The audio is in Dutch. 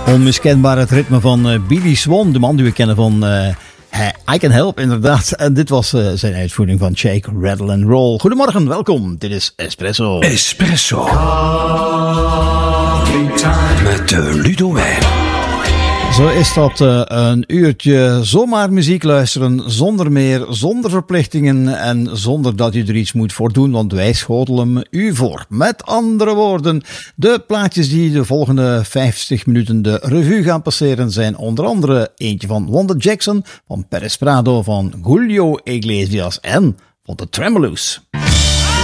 Onmiskenbaar het ritme van Billy Swan, de man die we kennen van I Can Help, inderdaad. En dit was zijn uitvoering van Shake, Rattle and Roll. Goedemorgen, welkom. Dit is Espresso. Espresso. Met Ludo Wijn. Zo is dat een uurtje zomaar muziek luisteren, zonder meer, zonder verplichtingen en zonder dat u er iets moet voor doen, want wij schotelen u voor. Met andere woorden, de plaatjes die de volgende 50 minuten de revue gaan passeren zijn onder andere eentje van Wanda Jackson, van Perez Prado, van Julio Iglesias en van de Tremeloos.